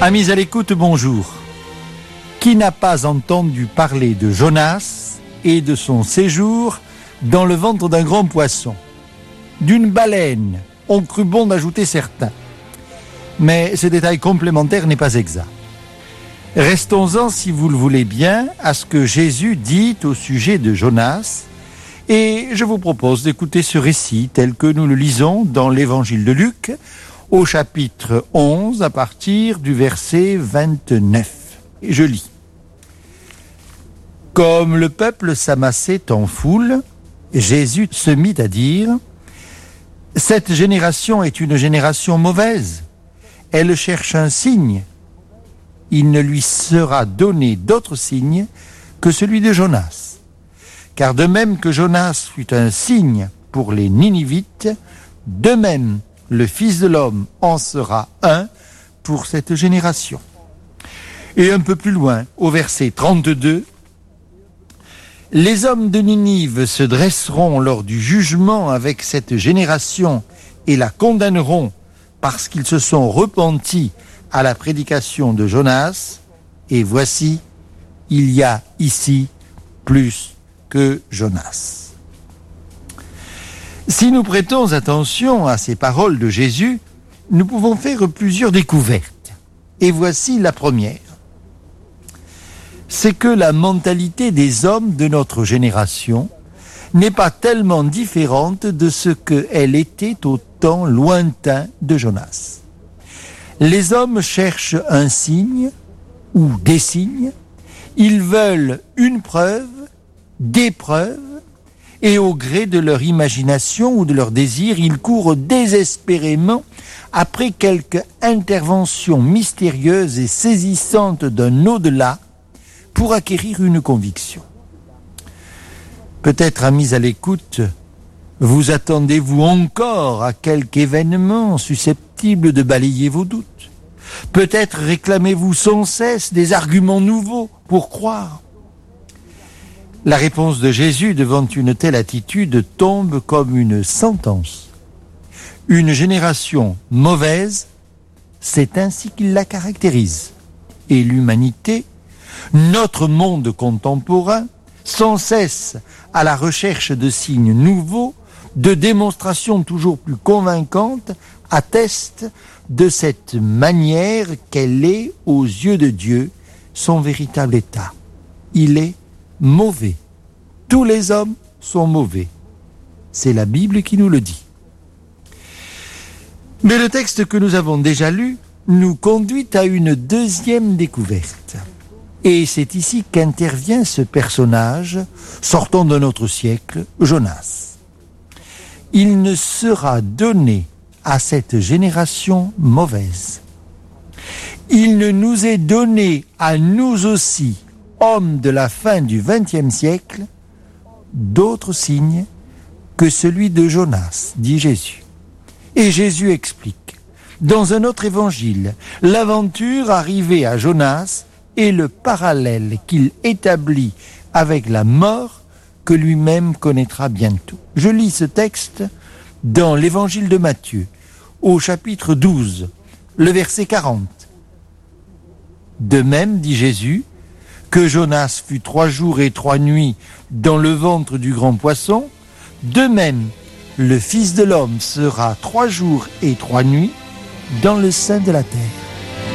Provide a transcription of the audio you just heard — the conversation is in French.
Amis à l'écoute, bonjour. Qui n'a pas entendu parler de Jonas et de son séjour dans le ventre d'un grand poisson? D'une baleine, ont cru bon d'ajouter certains. Mais ce détail complémentaire n'est pas exact. Restons-en, si vous le voulez bien, à ce que Jésus dit au sujet de Jonas, et je vous propose d'écouter ce récit tel que nous le lisons dans l'évangile de Luc, au chapitre 11, à partir du verset 29. Je lis. Comme le peuple s'amassait en foule, Jésus se mit à dire « Cette génération est une génération mauvaise. Elle cherche un signe. Il ne lui sera donné d'autre signe que celui de Jonas. Car de même que Jonas fut un signe pour les Ninivites, de même le Fils de l'homme en sera un pour cette génération. » Et un peu plus loin, au verset 32, « Les hommes de Ninive se dresseront lors du jugement avec cette génération et la condamneront parce qu'ils se sont repentis à la prédication de Jonas, et voici, il y a ici plus que Jonas. » Si nous prêtons attention à ces paroles de Jésus, nous pouvons faire plusieurs découvertes. Et voici la première. C'est que la mentalité des hommes de notre génération n'est pas tellement différente de ce qu'elle était au temps lointain de Jonas. Les hommes cherchent un signe ou des signes, ils veulent une preuve, des preuves, et au gré de leur imagination ou de leur désir, ils courent désespérément après quelque intervention mystérieuse et saisissante d'un au-delà pour acquérir une conviction. Peut-être, amis à l'écoute, vous attendez-vous encore à quelque événement susceptible de balayer vos doutes. Peut-être réclamez-vous sans cesse des arguments nouveaux pour croire. La réponse de Jésus devant une telle attitude tombe comme une sentence. Une génération mauvaise, c'est ainsi qu'il la caractérise. Et l'humanité, notre monde contemporain, sans cesse à la recherche de signes nouveaux, de démonstrations toujours plus convaincantes, atteste de cette manière qu'elle est, aux yeux de Dieu, son véritable état. Il est mauvais. Tous les hommes sont mauvais. C'est la Bible qui nous le dit. Mais le texte que nous avons déjà lu nous conduit à une deuxième découverte. Et c'est ici qu'intervient ce personnage, sortant de notre siècle, Jonas. Il ne sera donné à cette génération mauvaise. Il ne nous est donné à nous aussi, hommes de la fin du XXe siècle, d'autres signes que celui de Jonas, dit Jésus. Et Jésus explique, dans un autre évangile, l'aventure arrivée à Jonas et le parallèle qu'il établit avec la mort que lui-même connaîtra bientôt. Je lis ce texte dans l'évangile de Matthieu, au chapitre 12, le verset 40. De même, dit Jésus, que Jonas fut 3 jours et 3 nuits dans le ventre du grand poisson, de même, le Fils de l'homme sera 3 jours et 3 nuits dans le sein de la terre.